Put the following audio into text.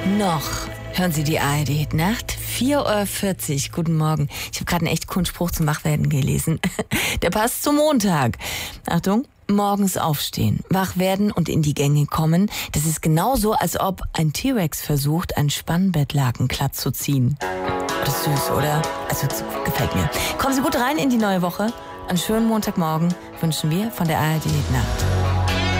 Noch hören Sie die ARD Nacht, 4:40 Uhr. Guten Morgen. Ich habe gerade einen echt coolen Spruch zum Wachwerden gelesen. Der passt zum Montag. Achtung. Morgens aufstehen, wach werden und in die Gänge kommen. Das ist genauso, als ob ein T-Rex versucht, ein Spannbettlaken glatt zu ziehen. Das ist süß, oder? Also, gefällt mir. Kommen Sie gut rein in die neue Woche. Einen schönen Montagmorgen wünschen wir von der ARD Nacht.